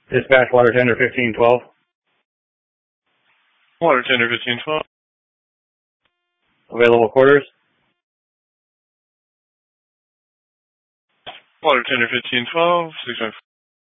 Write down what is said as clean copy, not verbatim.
Dispatch water tender 1512. Water tender 1512. Available quarters. Water tender 1512, 6